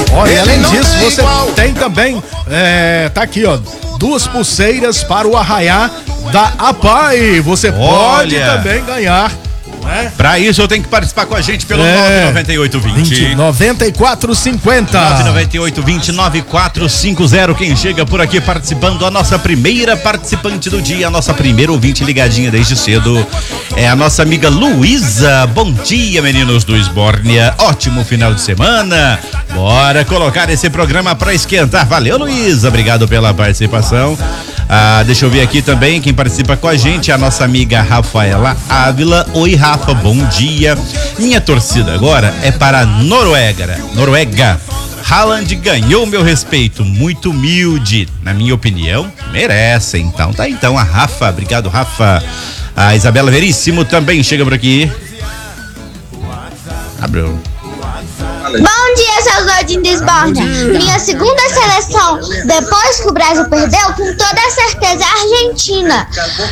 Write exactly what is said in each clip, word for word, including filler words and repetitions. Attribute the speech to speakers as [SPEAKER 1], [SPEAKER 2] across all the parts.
[SPEAKER 1] Olha, e além disso, você tem também, é, tá aqui, ó, duas pulseiras para o arraiá da APAI. Você pode
[SPEAKER 2] Olha.
[SPEAKER 1] também ganhar. É.
[SPEAKER 2] Pra isso eu tenho que participar com a gente pelo
[SPEAKER 1] É.
[SPEAKER 2] nove nove oito vinte
[SPEAKER 1] vinte, noventa e quatro cinquenta.
[SPEAKER 2] nove nove oito vinte nove quatro cinco zero. Quem chega por aqui participando, a nossa primeira participante do dia, a nossa primeira ouvinte ligadinha desde cedo, é a nossa amiga Luísa. Bom dia, meninos do Esbórnia. Ótimo final de semana. Bora colocar esse programa pra esquentar. Valeu, Luísa. Obrigado pela participação. Ah, deixa eu ver aqui também quem participa com a gente, a nossa amiga Rafaela Ávila. Oi, Rafa, bom dia. Minha torcida agora é para a Noruega. Noruega. Haaland ganhou meu respeito, muito humilde, na minha opinião, merece. Então, tá então a Rafa, obrigado, Rafa. A Isabela Veríssimo também chega por aqui. Abriu.
[SPEAKER 3] Bom dia, seus doidinhos de Esbórnia. Minha segunda seleção, depois que o Brasil perdeu, com toda certeza, é a Argentina.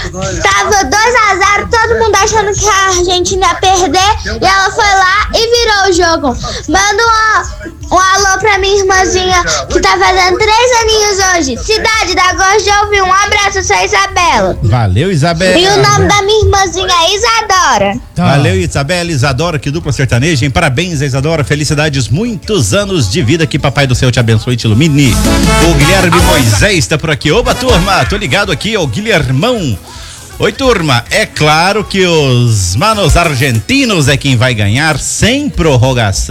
[SPEAKER 3] Tava dois a zero, todo mundo achando que a Argentina ia perder, e ela foi lá e virou o jogo. Manda um, um alô pra minha irmãzinha, que tá fazendo três aninhos hoje. Cidade da Gosto de Ouvir. Um abraço, sua Isabela.
[SPEAKER 2] Valeu, Isabela.
[SPEAKER 3] E o nome da minha irmãzinha é Isadora.
[SPEAKER 2] Tá. Valeu, Isabela, Isadora, que dupla sertaneja, hein? Parabéns, Isadora, felicidades, muitos anos de vida, que Papai do Céu te abençoe e te ilumine. O Guilherme Moisés tá por aqui. Oba, turma, tô ligado aqui, ó, Guilhermão. Oi, turma, é claro que os manos argentinos é quem vai ganhar sem prorrogação.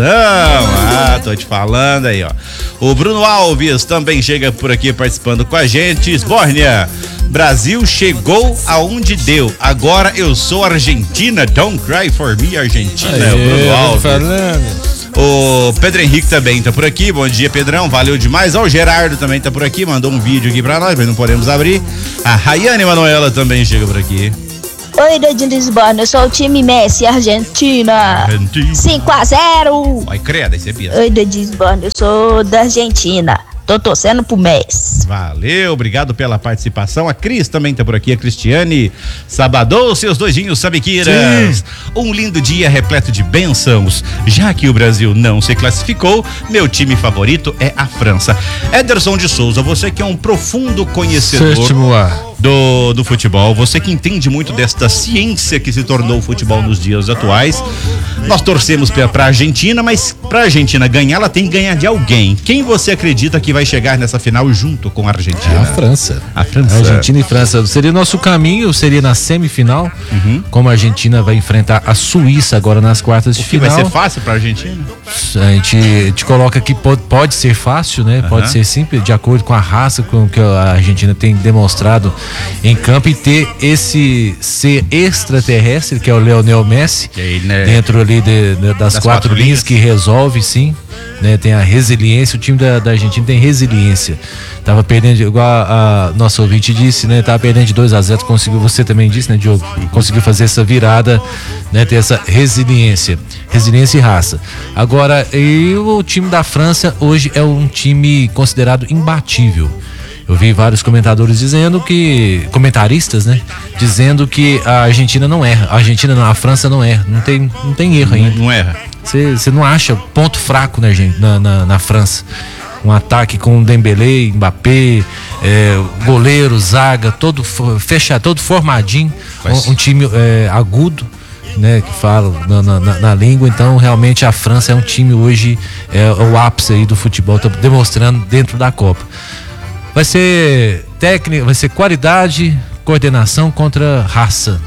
[SPEAKER 2] Ah, tô te falando aí, ó. O Bruno Alves também chega por aqui participando com a gente. Esbórnia, Brasil chegou aonde deu. Agora eu sou Argentina. Don't cry for me, Argentina.
[SPEAKER 4] Aê,
[SPEAKER 2] o Bruno Alves.
[SPEAKER 4] Falando.
[SPEAKER 2] O Pedro Henrique também tá por aqui. Bom dia, Pedrão. Valeu demais. Ó, o Gerardo também tá por aqui. Mandou um vídeo aqui pra nós, mas não podemos abrir. A Rayane Manuela também chega por aqui.
[SPEAKER 5] Oi, doidinho de Lisbona, eu sou o time Messi, Argentina.
[SPEAKER 2] Argentina.
[SPEAKER 5] cinco a zero.
[SPEAKER 2] Vai, creda, aí você pensa.
[SPEAKER 5] Oi, doidinho de Lisbona, eu sou da Argentina. Tô torcendo pro Messi.
[SPEAKER 2] Valeu, obrigado pela participação. A Cris também tá por aqui, a Cristiane Sabadou, seus doidinhos sabiquiras. Um lindo dia repleto de bênçãos. Já que o Brasil não se classificou, meu time favorito é a França. Ederson de Souza, você que é um profundo conhecedor
[SPEAKER 4] Sétimo A.
[SPEAKER 2] do, do futebol, você que entende muito desta ciência que se tornou o futebol nos dias atuais, nós torcemos pra, pra Argentina, mas pra Argentina ganhar, ela tem que ganhar de alguém. Quem você acredita que vai chegar nessa final junto com a Argentina?
[SPEAKER 4] É a França.
[SPEAKER 2] A França.
[SPEAKER 4] A Argentina e França. Seria nosso caminho, seria na semifinal,
[SPEAKER 2] Uhum.
[SPEAKER 4] como a Argentina vai enfrentar a Suíça agora nas quartas de
[SPEAKER 2] O que
[SPEAKER 4] final.
[SPEAKER 2] vai ser fácil pra Argentina?
[SPEAKER 4] A gente te coloca que pode, pode ser fácil, né?
[SPEAKER 2] Uhum.
[SPEAKER 4] Pode ser simples, de acordo com a raça com que a Argentina tem demonstrado em campo, e ter esse ser extraterrestre, que é o Lionel Messi,
[SPEAKER 2] Que aí, né,
[SPEAKER 4] dentro ali de, de- das,
[SPEAKER 2] das
[SPEAKER 4] quatro,
[SPEAKER 2] quatro
[SPEAKER 4] linhas,
[SPEAKER 2] linhas.
[SPEAKER 4] que resolve, sim, né? Tem a resiliência, o time da, da Argentina tem resiliência. Tava perdendo, igual a, a nossa ouvinte disse, né? Tava perdendo de dois a zero, conseguiu, você também disse, né, Diogo? Conseguiu fazer essa virada, né? Ter essa resiliência, resiliência e raça. Agora, e o time da França hoje é um time considerado imbatível. Eu vi vários comentadores dizendo que, comentaristas, né? Dizendo que a Argentina não erra. A Argentina não, a França não erra. Não tem, não tem erro ainda.
[SPEAKER 2] Não erra.
[SPEAKER 4] Você não acha ponto fraco, né, gente, na, na, na França. Um ataque com Dembélé, Mbappé, é, goleiro, zaga, todo fechado, todo formadinho. Um, um time é, agudo, né, que fala na, na, na língua. Então, realmente, a França é um time hoje, é o ápice aí do futebol, tá demonstrando dentro da Copa. Vai ser técnica, vai ser qualidade, coordenação contra raça.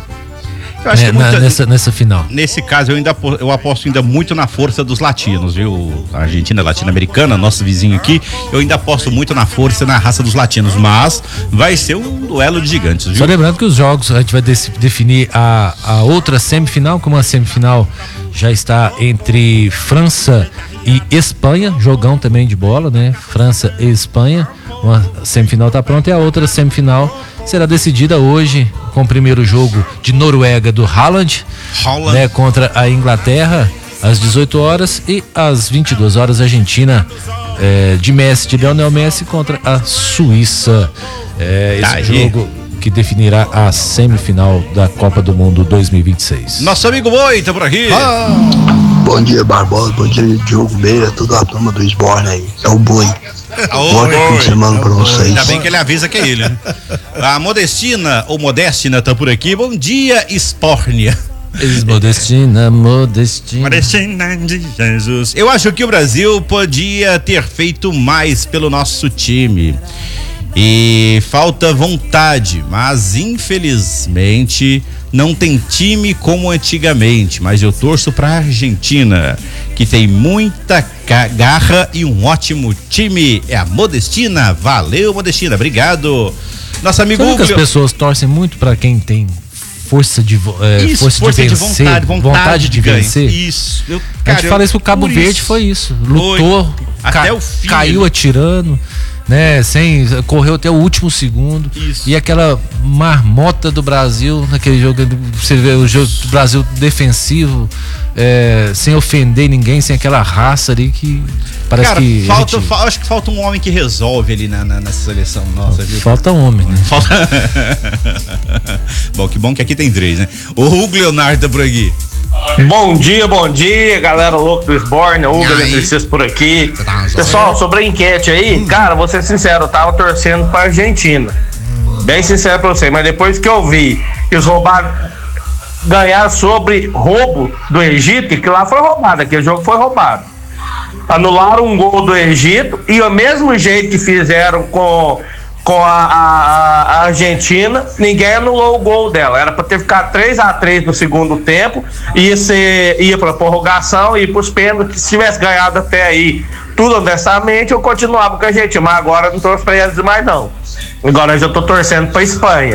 [SPEAKER 2] Eu acho
[SPEAKER 4] né,
[SPEAKER 2] que muita,
[SPEAKER 4] na, nessa, nessa final.
[SPEAKER 2] Nesse caso, eu ainda eu aposto ainda muito na força dos latinos, viu? A Argentina é latino-americana, nosso vizinho aqui. Eu ainda aposto muito na força e na raça dos latinos, mas vai ser um duelo de gigantes, viu?
[SPEAKER 4] Só lembrando que os jogos, a gente vai dec- definir a, a outra semifinal, como a semifinal já está entre França e Espanha, jogão também de bola, né? França e Espanha. Uma semifinal está pronta e a outra semifinal será decidida hoje com o primeiro jogo de Noruega do Haaland,
[SPEAKER 2] Haaland.
[SPEAKER 4] né, contra a Inglaterra às dezoito horas, e às vinte e duas horas Argentina eh, de Messi, de Lionel Messi, contra a Suíça. Eh, esse
[SPEAKER 2] Aí.
[SPEAKER 4] jogo que definirá a semifinal da Copa do Mundo dois mil e vinte e seis.
[SPEAKER 2] Nosso amigo Boi tá por aqui.
[SPEAKER 1] Ah.
[SPEAKER 6] Bom dia, Barbosa. Bom dia, Diogo Meira, toda a turma do Esborne aí. É o Boi. Ótimo fim de semana pra vocês.
[SPEAKER 2] Ainda bem que ele avisa que é ele, né? A Modestina, ou Modestina, tá por aqui. Bom dia, Espórnia.
[SPEAKER 4] Modestina, Modestina.
[SPEAKER 2] Modestina de Jesus. Eu acho que o Brasil podia ter feito mais pelo nosso time. E falta vontade, mas infelizmente não tem time como antigamente. Mas eu torço pra Argentina, que tem muita garra e um ótimo time. É a Modestina. Valeu, Modestina, obrigado. Nosso amigo
[SPEAKER 4] Sabe que as
[SPEAKER 2] Hugo.
[SPEAKER 4] pessoas torcem muito pra quem tem força de, é,
[SPEAKER 2] Isso,
[SPEAKER 4] força
[SPEAKER 2] força
[SPEAKER 4] de
[SPEAKER 2] de
[SPEAKER 4] vencer,
[SPEAKER 2] vontade, vontade,
[SPEAKER 4] vontade de
[SPEAKER 2] ganho.
[SPEAKER 4] vencer.
[SPEAKER 2] Isso. Eu,
[SPEAKER 4] A
[SPEAKER 2] cara,
[SPEAKER 4] gente fala isso pro Cabo
[SPEAKER 2] por
[SPEAKER 4] Verde,
[SPEAKER 2] isso.
[SPEAKER 4] foi isso. Lutou,
[SPEAKER 2] Foi. Até
[SPEAKER 4] ca-
[SPEAKER 2] o fim.
[SPEAKER 4] caiu atirando, né? Sem, correu até o último segundo.
[SPEAKER 2] Isso.
[SPEAKER 4] E aquela marmota do Brasil, naquele jogo, você vê o jogo do Brasil defensivo, é, sem ofender ninguém, sem aquela raça ali que parece
[SPEAKER 2] Cara,
[SPEAKER 4] que. a
[SPEAKER 2] falta,
[SPEAKER 4] gente-
[SPEAKER 2] fa- acho que falta um homem que resolve ali na, na, nessa seleção nossa, viu?
[SPEAKER 4] Falta homem, né?
[SPEAKER 2] Falta. Bom, que bom que aqui tem três, né? O Hugo Leonardo tá por aqui.
[SPEAKER 7] Bom dia, bom dia, galera louca do Esborne, Hugo
[SPEAKER 2] E aí?
[SPEAKER 7] Eletricista por aqui.
[SPEAKER 2] Tá uma
[SPEAKER 7] Pessoal, sobre a enquete aí, cara, vou ser sincero, eu tava torcendo pra Argentina. Bem sincero pra você, mas depois que eu vi que os roubaram, ganharam sobre roubo do Egito, que lá foi roubado, aquele jogo foi roubado. Anularam um gol do Egito e o mesmo jeito que fizeram com, com a, a- a Argentina, ninguém anulou o gol dela. Era pra ter ficado três a três no segundo tempo, ia, ser, ia pra prorrogação, ia pros pênaltis. Se tivesse ganhado até aí tudo honestamente, eu continuava com a Argentina, mas agora eu não torço pra eles mais não. Agora eu já tô torcendo pra Espanha.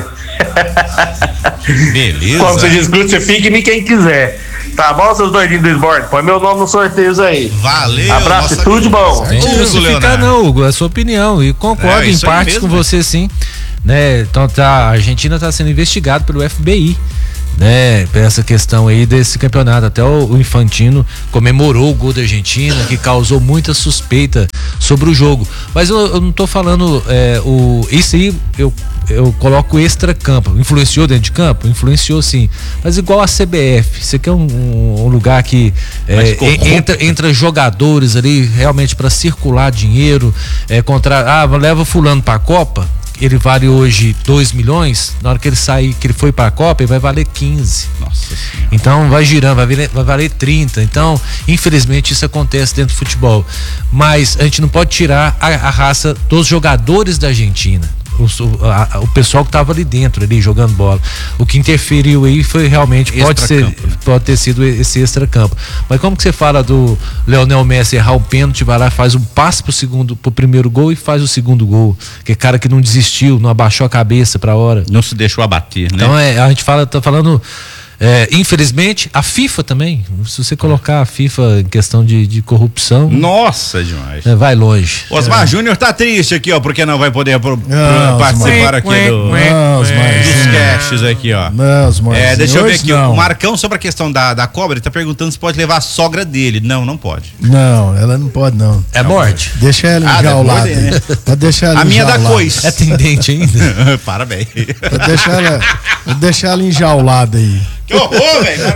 [SPEAKER 2] Beleza.
[SPEAKER 7] Como você diz, crucifique-me quem quiser. Tá bom, seus doidinhos do Esborne? Põe meu nome nos sorteios aí.
[SPEAKER 2] Valeu.
[SPEAKER 7] Abraço e
[SPEAKER 2] nossa
[SPEAKER 7] tudo de bom.
[SPEAKER 4] Não tem que
[SPEAKER 2] Hugo
[SPEAKER 4] crucificar
[SPEAKER 2] Leonardo.
[SPEAKER 4] não, Hugo, é a sua opinião e concordo
[SPEAKER 2] É,
[SPEAKER 4] em
[SPEAKER 2] isso aí
[SPEAKER 4] partes
[SPEAKER 2] mesmo,
[SPEAKER 4] com
[SPEAKER 2] né?
[SPEAKER 4] você sim, né? Então tá, a Argentina está sendo investigado pelo F B I, né? Por essa questão aí desse campeonato, até o, o Infantino comemorou o gol da Argentina, que causou muita suspeita sobre o jogo, mas eu, eu não tô falando é, o, isso aí eu eu coloco extra-campo. Influenciou dentro de campo? Influenciou sim. Mas igual a C B F, você quer um, um, um lugar que
[SPEAKER 2] Mais
[SPEAKER 4] é,
[SPEAKER 2] corrupto.
[SPEAKER 4] entra, entra jogadores ali realmente para circular dinheiro, é, contra, ah, leva fulano para a Copa, ele vale hoje dois milhões, na hora que ele sair, que ele foi para a Copa, ele vai valer quinze.
[SPEAKER 2] Nossa Senhora.
[SPEAKER 4] Então vai girando, vai valer, vai valer trinta. Então, infelizmente, isso acontece dentro do futebol. Mas a gente não pode tirar a, a raça dos jogadores da Argentina. O, a, o pessoal que estava ali dentro, ali jogando bola. O que interferiu aí foi realmente, pode ser,
[SPEAKER 2] Extracampo, né?
[SPEAKER 4] pode ter sido esse extra-campo. Mas como que você fala do Lionel Messi errar o pênalti, vai lá, faz um passe pro segundo, pro primeiro gol e faz o segundo gol? Que é cara que não desistiu, não abaixou a cabeça pra hora.
[SPEAKER 2] Não se deixou abater, né?
[SPEAKER 4] Então é, a gente fala, tá falando, é, infelizmente, a FIFA também. Se você colocar a FIFA em questão de, de corrupção,
[SPEAKER 2] Nossa, demais.
[SPEAKER 4] é, vai longe.
[SPEAKER 2] Osmar Júnior tá triste aqui, ó, porque não vai poder pro, pro-
[SPEAKER 1] Não,
[SPEAKER 2] participar aqui do,
[SPEAKER 1] Não,
[SPEAKER 2] dos
[SPEAKER 1] Osmar.
[SPEAKER 2] casts aqui, ó.
[SPEAKER 1] Não, Osmar.
[SPEAKER 2] É, deixa eu ver
[SPEAKER 1] Hoje
[SPEAKER 2] aqui.
[SPEAKER 1] não.
[SPEAKER 2] O Marcão, sobre a questão da, da cobra, ele tá perguntando se pode levar a sogra dele. Não, não pode.
[SPEAKER 1] Não, ela não pode, não.
[SPEAKER 4] É morte.
[SPEAKER 1] Deixa ela
[SPEAKER 2] Ah, deve
[SPEAKER 1] enjaulada.
[SPEAKER 2] morder, né?
[SPEAKER 1] Pode deixar ela
[SPEAKER 2] A minha da
[SPEAKER 1] enjaulada.
[SPEAKER 2] coisa.
[SPEAKER 4] É tendente ainda.
[SPEAKER 2] Parabéns.
[SPEAKER 1] Pode deixar ela, pode deixar ela enjaulada aí.
[SPEAKER 2] Que horror, velho.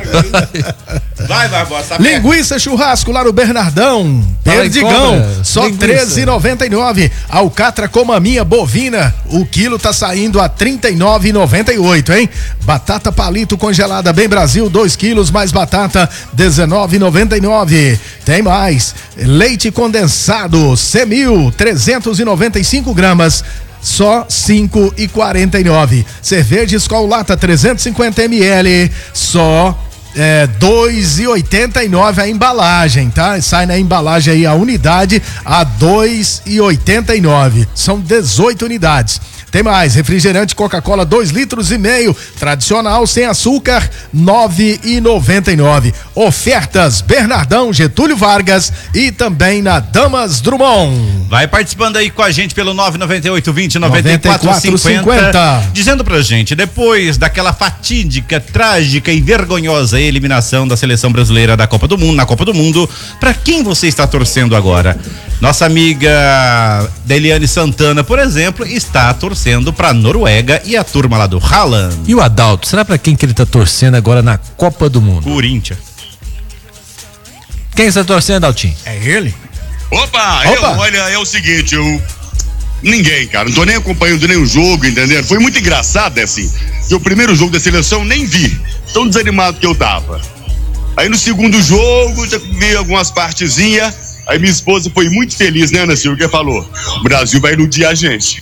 [SPEAKER 2] Vai, Barbosa. tá perto.
[SPEAKER 1] Linguiça churrasco lá no Bernardão.
[SPEAKER 4] Fala em
[SPEAKER 1] Perdigão,
[SPEAKER 4] cobra.
[SPEAKER 1] só
[SPEAKER 4] Linguiça.
[SPEAKER 1] treze reais e noventa e nove centavos. Alcatra com maminha bovina, o quilo tá saindo a trinta e nove reais e noventa e oito centavos, hein? Batata palito congelada Bem Brasil, dois quilos mais batata, dezenove reais e noventa e nove centavos. Tem mais, leite condensado, Semil, trezentos e noventa e cinco gramas. Só cinco reais e quarenta e nove centavos. Cerveja Skol Lata trezentos e cinquenta mililitros, só é, dois reais e oitenta e nove centavos a embalagem, tá? Sai na embalagem aí a unidade a dois reais e oitenta e nove centavos. São dezoito unidades. Tem mais, refrigerante Coca-Cola dois litros e meio, tradicional sem açúcar, nove reais e noventa e nove centavos. Ofertas Bernardão, Getúlio Vargas e também na Damas Drummond.
[SPEAKER 2] Vai participando aí com a gente pelo nove nove oito, vinte, noventa e quatro
[SPEAKER 1] noventa e quatro cinquenta.
[SPEAKER 2] Dizendo pra gente, depois daquela fatídica, trágica e vergonhosa eliminação da seleção brasileira da Copa do Mundo, na Copa do Mundo, pra quem você está torcendo agora? Nossa amiga Deliane Santana, por exemplo, está torcendo pra Noruega e a turma lá do Haaland.
[SPEAKER 4] E o Adalto, será pra quem que ele tá torcendo agora na Copa do Mundo?
[SPEAKER 2] Corinthians.
[SPEAKER 4] Quem está torcendo, Adaltinho?
[SPEAKER 1] É ele?
[SPEAKER 8] Opa,
[SPEAKER 1] Opa.
[SPEAKER 8] Eu, olha, é o seguinte, eu... Ninguém, cara, não tô nem acompanhando nenhum jogo, entendeu? Foi muito engraçado, né, assim, que o primeiro jogo da seleção nem vi, tão desanimado que eu tava. Aí no segundo jogo, já vi algumas partezinhas. Aí minha esposa foi muito feliz, né, Ana Silvia, que falou, o Brasil vai iludir a gente.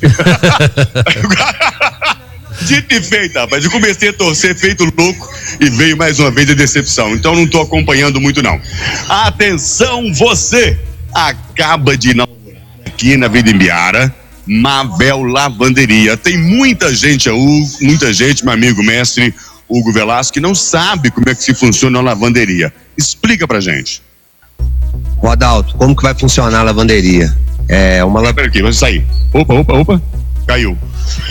[SPEAKER 8] Dito e feito, rapaz, eu comecei a torcer feito louco e veio mais uma vez a decepção, então não tô acompanhando muito não. Atenção, você acaba de inaugurar aqui na Avenida Imbiara, Mavel Lavanderia. Tem muita gente, muita gente, meu amigo mestre Hugo Velasco, que não sabe como é que se funciona a lavanderia. Explica pra gente.
[SPEAKER 9] O Adalto, como que vai funcionar a lavanderia? É uma lavanderia.
[SPEAKER 8] Pera aqui, vai sair. Opa, opa, opa. Caiu.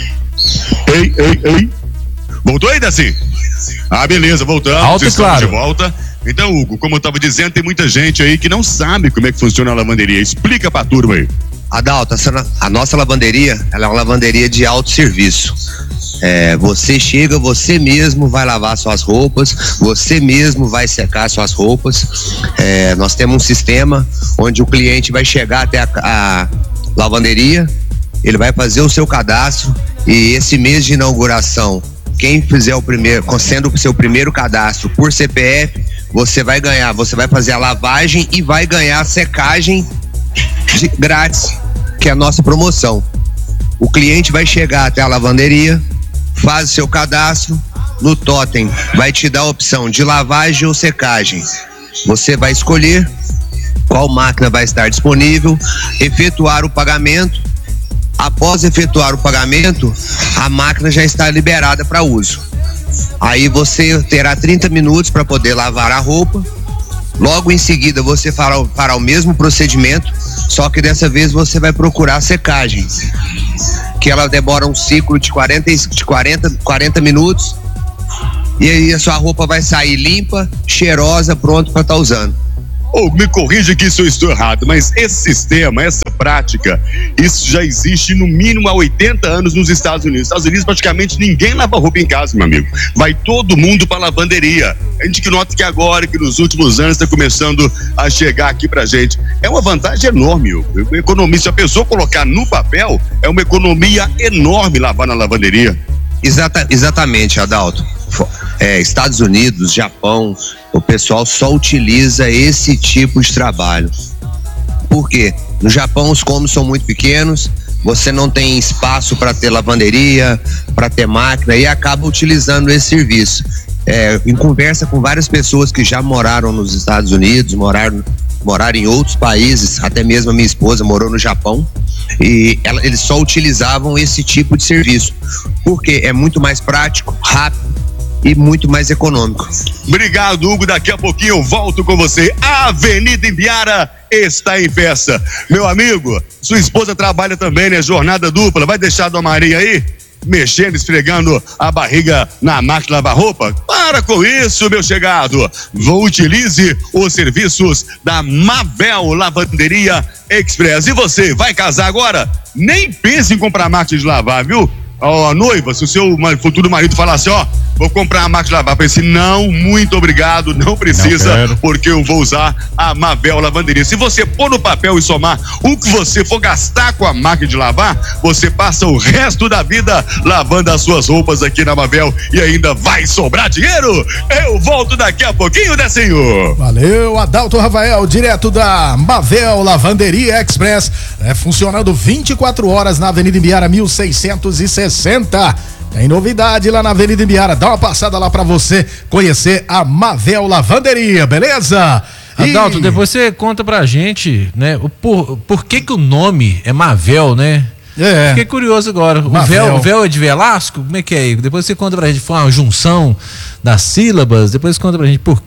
[SPEAKER 8] Ei, ei, ei. Voltou aí, Daci? Ah, beleza, voltamos.
[SPEAKER 4] Alto e claro.
[SPEAKER 8] De volta. Então, Hugo, como eu tava dizendo, tem muita gente aí que não sabe como é que funciona a lavanderia. Explica pra turma aí.
[SPEAKER 9] Adalto, a nossa lavanderia, ela é uma lavanderia de autosserviço. É, você chega, você mesmo vai lavar suas roupas, você mesmo vai secar suas roupas. É, nós temos um sistema onde o cliente vai chegar até a, a lavanderia, ele vai fazer o seu cadastro e esse mês de inauguração, quem fizer o primeiro, sendo o seu primeiro cadastro por C P F, você vai ganhar, você vai fazer a lavagem e vai ganhar a secagem de, grátis, que é a nossa promoção. O cliente vai chegar até a lavanderia, faz o seu cadastro, no totem vai te dar a opção de lavagem ou secagem. Você vai escolher qual máquina vai estar disponível, efetuar o pagamento. Após efetuar o pagamento, a máquina já está liberada para uso. Aí você terá trinta minutos para poder lavar a roupa. Logo em seguida você fará, fará o mesmo procedimento, só que dessa vez você vai procurar a secagem, que ela demora um ciclo de quarenta, de quarenta, quarenta minutos, e aí a sua roupa vai sair limpa, cheirosa, pronto para estar usando.
[SPEAKER 8] Oh, me corrija que se eu estou errado, mas esse sistema, essa prática, isso já existe no mínimo há oitenta anos nos Estados Unidos. Nos Estados Unidos praticamente ninguém lava roupa em casa, meu amigo. Vai todo mundo para lavanderia. A gente que nota que agora, que nos últimos anos está começando a chegar aqui pra gente. É uma vantagem enorme, uma economia. Se a pessoa colocar no papel, é uma economia enorme lavar na lavanderia.
[SPEAKER 9] Exata, exatamente, Adalto. É, Estados Unidos, Japão, o pessoal só utiliza esse tipo de trabalho. Por quê? No Japão os cômodos são muito pequenos, você não tem espaço para ter lavanderia, para ter máquina, e acaba utilizando esse serviço. É, em conversa com várias pessoas que já moraram nos Estados Unidos, moraram, moraram em outros países, até mesmo a minha esposa morou no Japão, e ela, eles só utilizavam esse tipo de serviço, porque é muito mais prático, rápido e muito mais econômico.
[SPEAKER 8] Obrigado, Hugo. Daqui a pouquinho eu volto com você. A Avenida Imbiara está em festa. Meu amigo, sua esposa trabalha também, né? Jornada dupla. Vai deixar a Dona Maria aí? Mexendo, esfregando a barriga na máquina de lavar roupa? Para com isso, meu chegado. Vou utilize os serviços da Mavel Lavanderia Express. E você, vai casar agora? Nem pense em comprar máquina de lavar, viu? Ó, noiva, se o seu futuro marido falar assim, ó, vou comprar a máquina de lavar, pense, não, muito obrigado, não precisa, não porque eu vou usar a Mavel Lavanderia. Se você pôr no papel e somar o que você for gastar com a máquina de lavar, você passa o resto da vida lavando as suas roupas aqui na Mavel e ainda vai sobrar dinheiro. Eu volto daqui a pouquinho, né, senhor?
[SPEAKER 1] Valeu, Adalto Rafael, direto da Mavel Lavanderia Express, é, funcionando vinte e quatro horas na Avenida Imbiara mil seiscentos e sessenta. Tem novidade lá na Avenida Imbiara. Dá uma passada lá pra você conhecer a Mavel Lavanderia, beleza?
[SPEAKER 4] Adalto, e... depois você conta pra gente, né? O por, por que que o nome é Mavel, né? É. Fiquei curioso agora. O véu, o véu é de Velasco? Como é que é? Depois você conta pra gente. Foi uma junção das sílabas. Depois você conta pra gente por que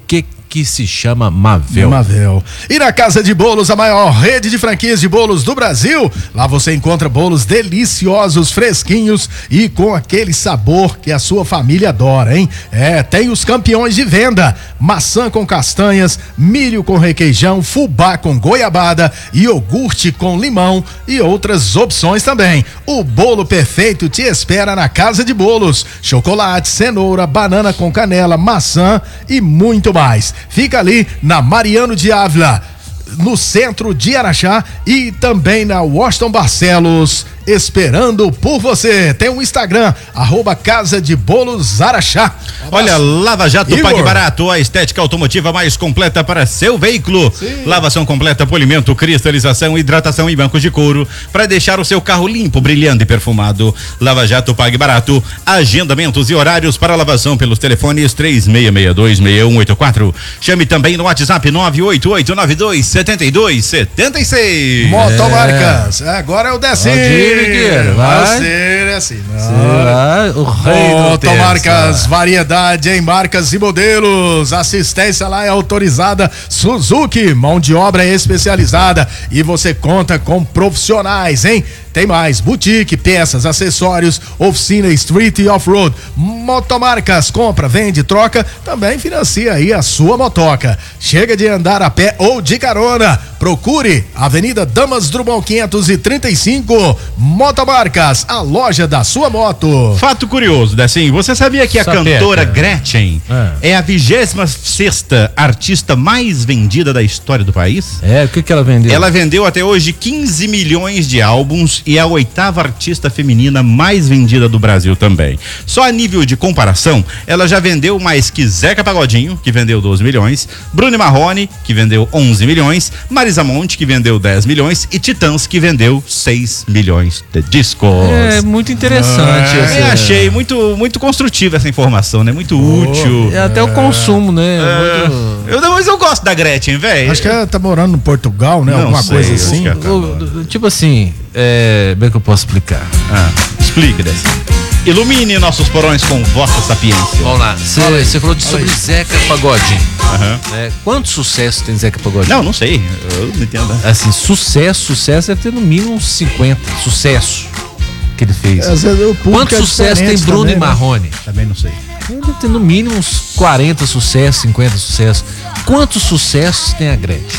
[SPEAKER 4] que se chama Mavel.
[SPEAKER 1] Mavel. E na Casa de Bolos, a maior rede de franquias de bolos do Brasil, lá você encontra bolos deliciosos, fresquinhos e com aquele sabor que a sua família adora, hein? É, tem os campeões de venda: maçã com castanhas, milho com requeijão, fubá com goiabada, iogurte com limão e outras opções também. O bolo perfeito te espera na Casa de Bolos: chocolate, cenoura, banana com canela, maçã e muito mais. Fica ali na Mariano de Ávila, no centro de Araxá, e também na Washington Barcelos, esperando por você. Tem um Instagram, arroba Casa de Bolos Araxá.
[SPEAKER 2] Olha, Lava Jato
[SPEAKER 1] Igor.
[SPEAKER 2] Pague Barato, a estética automotiva mais completa para seu veículo.
[SPEAKER 1] Sim.
[SPEAKER 2] Lavação completa, polimento, cristalização, hidratação e bancos de couro para deixar o seu carro limpo, brilhante e perfumado. Lava Jato Pague Barato. Agendamentos e horários para lavação pelos telefones três seis seis dois, seis um oito quatro. Chame também no WhatsApp nove oito oito nove dois sete dois sete seis.
[SPEAKER 1] Motomarcas, agora é o Decinho.
[SPEAKER 4] Vai.
[SPEAKER 1] Vai ser assim, não.
[SPEAKER 4] Será o rei do
[SPEAKER 1] Motomarcas,
[SPEAKER 4] terço.
[SPEAKER 1] variedade em marcas e modelos. Assistência lá é autorizada Suzuki, mão de obra especializada e você conta com profissionais, hein? Tem mais: boutique, peças, acessórios, oficina street e off-road. Motomarcas, compra, vende, troca, também financia aí a sua motoca. Chega de andar a pé ou de carona. Procure Avenida Damas Drummond quinhentos e trinta e cinco. Motomarcas, a loja da sua moto.
[SPEAKER 2] Fato curioso, Decinho, você sabia que a
[SPEAKER 4] Sapeca.
[SPEAKER 2] cantora Gretchen
[SPEAKER 4] É.
[SPEAKER 2] é a vigésima sexta artista mais vendida da história do país?
[SPEAKER 4] É, o que que ela vendeu?
[SPEAKER 2] Ela vendeu até hoje quinze milhões de álbuns e é a oitava artista feminina mais vendida do Brasil também. Só a nível de comparação, ela já vendeu mais que Zeca Pagodinho, que vendeu doze milhões, Bruno Marrone, que vendeu onze milhões, Marisa Monte, que vendeu dez milhões e Titãs, que vendeu seis milhões de discos.
[SPEAKER 4] É muito interessante.
[SPEAKER 2] Eu
[SPEAKER 4] essa-
[SPEAKER 2] achei muito, muito construtiva essa informação, né? Muito útil.
[SPEAKER 4] É até o consumo, né?
[SPEAKER 2] É.
[SPEAKER 4] Muito-
[SPEAKER 2] Eu, não, mas eu gosto da Gretchen, velho.
[SPEAKER 1] Acho que ela tá morando no Portugal, né?
[SPEAKER 2] Não
[SPEAKER 1] Alguma
[SPEAKER 2] sei,
[SPEAKER 1] coisa
[SPEAKER 2] acho
[SPEAKER 1] assim.
[SPEAKER 2] que ela tá-
[SPEAKER 4] O- tipo assim, é, como é que eu posso explicar?
[SPEAKER 2] Ah, explique, Dessa. Ilumine nossos porões com vossa sapiência.
[SPEAKER 4] Vamos lá. Você falou de sobre Zeca Pagodinho.
[SPEAKER 2] Aham.
[SPEAKER 4] Né? Quanto sucesso tem Zeca Pagodinho?
[SPEAKER 2] Não, não sei. Eu não entendo.
[SPEAKER 4] Assim, sucesso, sucesso deve ter no mínimo uns cinquenta. Sucesso que ele fez.
[SPEAKER 1] Às vezes o público
[SPEAKER 4] Quanto
[SPEAKER 1] é
[SPEAKER 4] sucesso tem
[SPEAKER 1] diferente
[SPEAKER 4] Bruno
[SPEAKER 1] também,
[SPEAKER 4] e
[SPEAKER 1] né?
[SPEAKER 4] Marrone?
[SPEAKER 2] Também não sei.
[SPEAKER 4] Ele deve ter no mínimo uns quarenta sucessos, cinquenta sucessos. Quantos sucessos tem a Gretchen?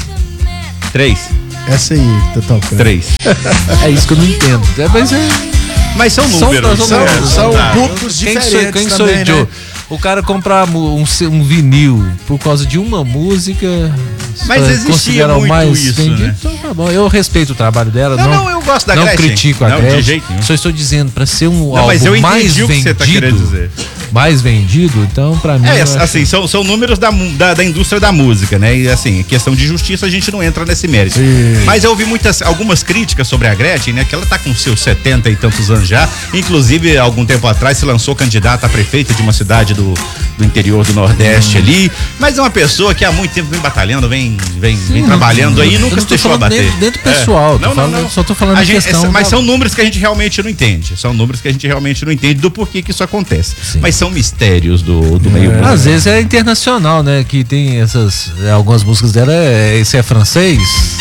[SPEAKER 2] Três.
[SPEAKER 1] Essa aí, total.
[SPEAKER 2] Três.
[SPEAKER 4] É isso que eu não entendo. É, mas é.
[SPEAKER 2] Mas são
[SPEAKER 4] São-
[SPEAKER 2] números.
[SPEAKER 4] são
[SPEAKER 1] São,
[SPEAKER 4] números.
[SPEAKER 1] são
[SPEAKER 2] Tá.
[SPEAKER 1] públicos
[SPEAKER 4] Quem
[SPEAKER 1] diferentes
[SPEAKER 4] sou, quem sou
[SPEAKER 1] também,
[SPEAKER 4] eu, Joe?
[SPEAKER 1] né?
[SPEAKER 4] O cara comprar mu- um, c- um vinil por causa de uma música.
[SPEAKER 2] Mas
[SPEAKER 4] pra
[SPEAKER 2] existia
[SPEAKER 4] considerar o
[SPEAKER 2] muito
[SPEAKER 4] mais
[SPEAKER 2] isso,
[SPEAKER 4] vendido,
[SPEAKER 2] né?
[SPEAKER 4] Então tá bom, eu respeito o trabalho dela.
[SPEAKER 2] Não,
[SPEAKER 4] Não,
[SPEAKER 2] não, eu gosto da
[SPEAKER 4] não
[SPEAKER 2] Gretchen.
[SPEAKER 4] critico a
[SPEAKER 2] Não, de
[SPEAKER 4] Gretchen.
[SPEAKER 2] jeito nenhum.
[SPEAKER 4] Só estou dizendo, pra ser um
[SPEAKER 2] Não,
[SPEAKER 4] álbum
[SPEAKER 2] mas eu entendi
[SPEAKER 4] mais
[SPEAKER 2] o que
[SPEAKER 4] vendido,
[SPEAKER 2] você tá querendo dizer.
[SPEAKER 4] mais vendido, então pra mim.
[SPEAKER 2] É,
[SPEAKER 4] eu acho-
[SPEAKER 2] assim, são, são números da, mu- da, da indústria da música, né? E assim, questão de justiça a gente não entra nesse mérito.
[SPEAKER 1] Sim.
[SPEAKER 2] Mas eu ouvi muitas, algumas críticas sobre a Gretchen, né? Que ela tá com seus setenta e tantos anos já. Inclusive, algum tempo atrás se lançou candidata a prefeita de uma cidade do, do interior do Nordeste ali. Mas é uma pessoa que há muito tempo vem batalhando, vem, vem, vem
[SPEAKER 4] Sim,
[SPEAKER 2] trabalhando aí e
[SPEAKER 4] eu
[SPEAKER 2] nunca
[SPEAKER 4] não
[SPEAKER 2] se
[SPEAKER 4] tô
[SPEAKER 2] deixou
[SPEAKER 4] falando
[SPEAKER 2] abater.
[SPEAKER 4] dentro- dentro do pessoal, tô
[SPEAKER 2] não, não,
[SPEAKER 4] falando-
[SPEAKER 2] não.
[SPEAKER 4] só tô falando
[SPEAKER 2] A
[SPEAKER 4] em
[SPEAKER 2] gente-
[SPEAKER 4] questão
[SPEAKER 2] Mas
[SPEAKER 4] da-
[SPEAKER 2] são números que a gente realmente não entende. São números que a gente realmente não entende do porquê que isso acontece.
[SPEAKER 4] Sim.
[SPEAKER 2] Mas são mistérios do, do meio musical.
[SPEAKER 4] Às vezes é internacional, né? Que tem essas. Algumas músicas dela, é, esse é francês.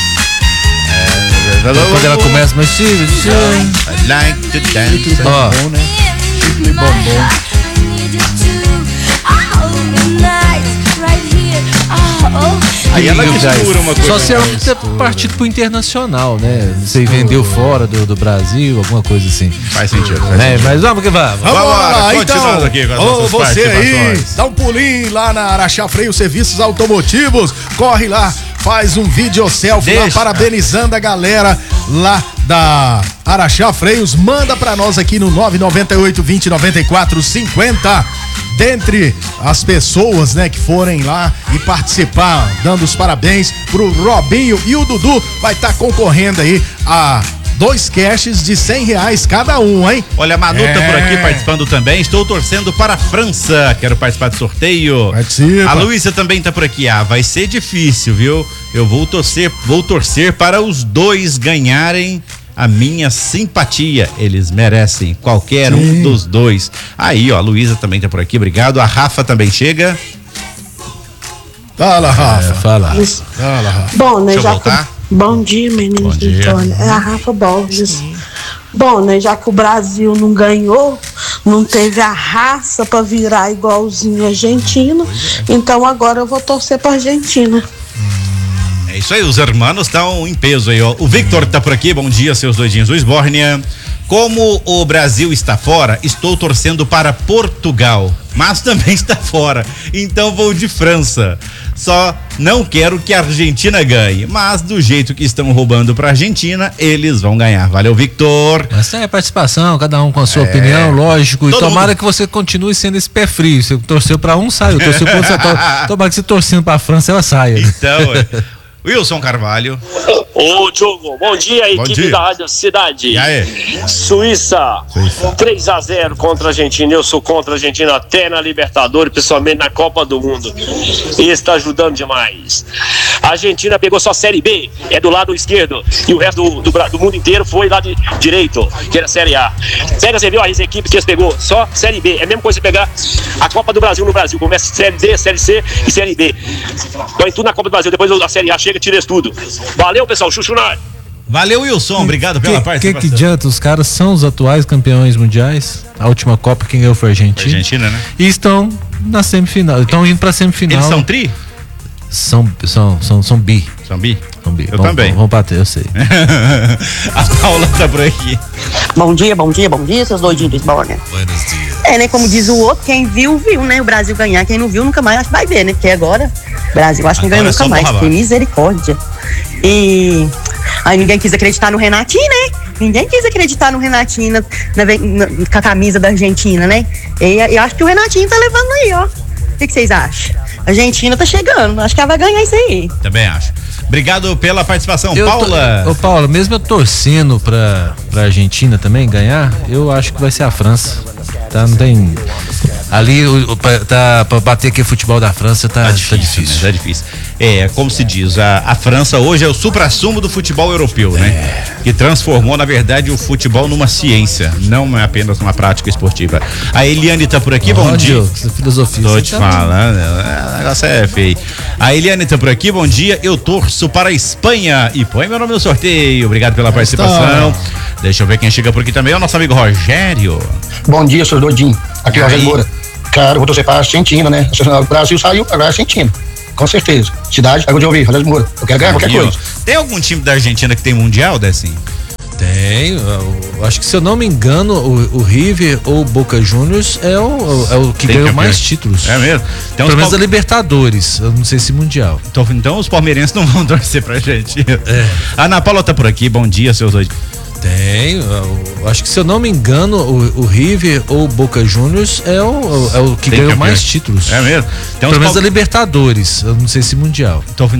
[SPEAKER 4] Quando ela começa, mas. sim, sim.
[SPEAKER 2] I like to dance.
[SPEAKER 4] Ó,
[SPEAKER 1] Chifre bombom.
[SPEAKER 2] Aí ela
[SPEAKER 4] You
[SPEAKER 2] mistura
[SPEAKER 4] guys.
[SPEAKER 2] uma coisa.
[SPEAKER 4] Só se ela ter partido pro internacional, né? Você vendeu fora do, do Brasil, alguma coisa assim.
[SPEAKER 2] Faz sentido. Faz
[SPEAKER 4] Né?
[SPEAKER 2] sentido.
[SPEAKER 4] Mas vamos que vamos.
[SPEAKER 1] Vamos
[SPEAKER 2] Vamos
[SPEAKER 1] lá,
[SPEAKER 2] lá,
[SPEAKER 1] então.
[SPEAKER 2] continuando aqui com as
[SPEAKER 1] Ô,
[SPEAKER 2] nossas
[SPEAKER 1] você aí,
[SPEAKER 2] participações.
[SPEAKER 1] dá um pulinho lá na Araxá Freio Serviços Automotivos. Corre lá, faz um vídeo selfie lá,
[SPEAKER 2] Deixa.
[SPEAKER 1] parabenizando a galera lá da Araxá Freios. Manda pra nós aqui no nove nove oito, vinte, noventa e quatro, cinquenta. Dentre as pessoas, né, que forem lá e participar, dando os parabéns pro Robinho e o Dudu, vai estar concorrendo aí a dois caches de cem reais cada um, hein?
[SPEAKER 2] Olha, a Manu tá
[SPEAKER 1] É.
[SPEAKER 2] por aqui participando também. Estou torcendo para a França. Quero participar do sorteio.
[SPEAKER 1] Participa.
[SPEAKER 2] A Luísa também tá por aqui. Ah, vai ser difícil, viu? Eu vou torcer, vou torcer para os dois ganharem a minha simpatia. Eles merecem qualquer um
[SPEAKER 1] Sim.
[SPEAKER 2] dos dois. Aí, ó, a Luísa também tá por aqui. Obrigado. A Rafa também chega.
[SPEAKER 1] Fala, Rafa.
[SPEAKER 4] É, fala.
[SPEAKER 1] Fala, Rafa.
[SPEAKER 10] Bom, né,
[SPEAKER 2] Deixa eu
[SPEAKER 10] já
[SPEAKER 2] voltar.
[SPEAKER 10] que... Bom dia, meninos do Antônio. É a Rafa Borges. Bom, né, já que o Brasil não ganhou, não teve a raça pra virar igualzinho a Argentina, então agora eu vou torcer pra Argentina.
[SPEAKER 2] É isso aí, os hermanos estão em peso aí, ó. O Victor tá por aqui, bom dia, seus doidinhos do Esbórnia. Como o Brasil está fora, estou torcendo para Portugal, mas também está fora, então vou de França. Só não quero que a Argentina ganhe, mas do jeito que estão roubando para a Argentina, eles vão ganhar. Valeu, Victor.
[SPEAKER 4] Essa é a participação, cada um com a sua
[SPEAKER 2] É.
[SPEAKER 4] opinião, lógico. E
[SPEAKER 2] Todo
[SPEAKER 4] tomara
[SPEAKER 2] mundo.
[SPEAKER 4] que você continue sendo esse pé frio. Você torceu pra um, saiu. Torceu pro outro, saiu. Tomara que você torcendo pra França, ela saia.
[SPEAKER 2] Então, é. Wilson Carvalho.
[SPEAKER 11] Ô, Diogo, bom dia,
[SPEAKER 2] Bom
[SPEAKER 11] equipe
[SPEAKER 2] dia.
[SPEAKER 11] da Rádio Cidade.
[SPEAKER 2] E aí?
[SPEAKER 11] Suíça, três a zero contra a Argentina. Eu sou contra a Argentina até na Libertadores, principalmente na Copa do Mundo. E está ajudando demais. A Argentina pegou só Série B, é do lado esquerdo. E o resto do, do, Bra- do mundo inteiro foi lá de direito, que era Série A. Pega, você viu as equipes que eles pegou? Só Série B. É a mesma coisa você pegar a Copa do Brasil no Brasil. Começa Série D, Série C e Série B. Põe tudo na Copa do Brasil, depois a Série A chega e tira isso tudo. Valeu, pessoal. Chuchu na área.
[SPEAKER 2] Valeu, Wilson. Obrigado pela
[SPEAKER 4] que, que
[SPEAKER 2] participação.
[SPEAKER 4] que adianta? Os caras são os atuais campeões mundiais. A última Copa quem ganhou foi a Argentina.
[SPEAKER 2] Argentina, né?
[SPEAKER 4] E estão na semifinal. Estão indo pra semifinal.
[SPEAKER 2] Eles são tri?
[SPEAKER 4] São, são, são, são bi.
[SPEAKER 2] São bi?
[SPEAKER 4] São bi.
[SPEAKER 2] Eu
[SPEAKER 4] Vamos-
[SPEAKER 2] também.
[SPEAKER 4] Vamos bater, eu sei.
[SPEAKER 2] A Paula tá por aqui.
[SPEAKER 12] Bom dia, bom dia, bom dia, seus doidinhos do Esbórnia.
[SPEAKER 4] Buenos dias.
[SPEAKER 12] É, né, como diz o outro, quem viu, viu, né? O Brasil ganhar, quem não viu, nunca mais acho que vai ver, né? Porque agora, o Brasil acho que não
[SPEAKER 2] Agora
[SPEAKER 12] ganha
[SPEAKER 2] é só
[SPEAKER 12] nunca mais,
[SPEAKER 2] borra
[SPEAKER 12] que
[SPEAKER 2] abaixo.
[SPEAKER 12] misericórdia. E aí ninguém quis acreditar no Renatinho, né? Ninguém quis acreditar no Renatinho, na, na- na- com a camisa da Argentina, né? E eu acho que o Renatinho tá levando aí, ó. O que que vocês acham? A Argentina tá chegando, acho que ela vai ganhar isso aí.
[SPEAKER 2] Também acho. Obrigado pela participação,
[SPEAKER 4] Eu
[SPEAKER 2] Paula.
[SPEAKER 4] Tô, ô Paula, mesmo eu torcendo pra, pra Argentina também ganhar, eu acho que vai ser a França. Tá, não tem. Ali, o, o- pra- tá, pra bater aqui o futebol da França tá, tá difícil.
[SPEAKER 2] Né? Tá difícil. É, como se diz, a, a França hoje é o suprassumo do futebol europeu, né? Que transformou, na verdade, o futebol numa ciência, não é apenas uma prática esportiva. A Eliane tá por aqui, bom
[SPEAKER 4] Ó,
[SPEAKER 2] dia.
[SPEAKER 4] Diogo, essa filosofia.
[SPEAKER 2] Tô
[SPEAKER 4] você
[SPEAKER 2] te
[SPEAKER 4] tá-
[SPEAKER 2] falando, é, o negócio é feio. A Eliane tá por aqui, bom dia. Eu torço para a Espanha e põe meu nome no sorteio. Obrigado pela participação. Deixa eu ver quem chega por aqui também. É o nosso amigo Rogério.
[SPEAKER 13] Bom dia, seus doidinhos. Aqui é o Rogério Moura. Cara, eu vou torcer para a Argentina, né? O Brasil saiu, agora é a Argentina. Com certeza. Cidade, água de ouvir, Rogério Moura. Eu quero ganhar qualquer coisa.
[SPEAKER 2] Tem algum time da Argentina que tem mundial, Dessim?
[SPEAKER 4] Tem, eu, eu acho que se eu não me engano, o, o River ou o Boca Juniors é o, é o que
[SPEAKER 2] Tem
[SPEAKER 4] ganhou
[SPEAKER 2] campeão.
[SPEAKER 4] mais títulos.
[SPEAKER 2] É mesmo? Então,
[SPEAKER 4] Pelo
[SPEAKER 2] os
[SPEAKER 4] menos
[SPEAKER 2] pal-
[SPEAKER 4] da Libertadores, eu não sei se mundial.
[SPEAKER 2] Então, então os palmeirenses não vão torcer pra gente. É. A Ana Paula tá por aqui, bom dia, seus dois.
[SPEAKER 4] Tem, eu, eu acho que se eu não me engano, o, o River ou o Boca Juniors é o, é o que
[SPEAKER 2] Tem
[SPEAKER 4] ganhou
[SPEAKER 2] campeão.
[SPEAKER 4] mais títulos.
[SPEAKER 2] É mesmo? Então,
[SPEAKER 4] Pelo
[SPEAKER 2] os
[SPEAKER 4] menos
[SPEAKER 2] pal-
[SPEAKER 4] da Libertadores, eu não sei se mundial.
[SPEAKER 2] Então,